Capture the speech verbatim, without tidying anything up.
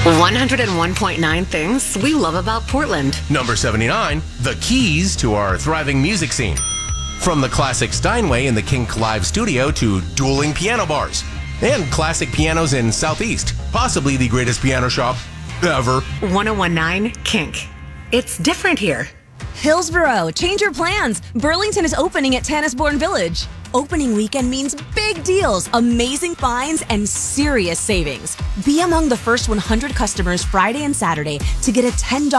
one oh one point nine things we love about Portland. Number seventy-nine, the keys to our thriving music scene. From the classic Steinway in the Kink Live studio to dueling piano bars. And classic pianos in Southeast, possibly the greatest piano shop ever. one oh one point nine Kink. It's different here. Hillsboro, change your plans. Burlington is opening at Tannisbourne Village. Opening weekend means big deals, amazing finds, and serious savings. Be among the first one hundred customers Friday and Saturday to get a ten dollars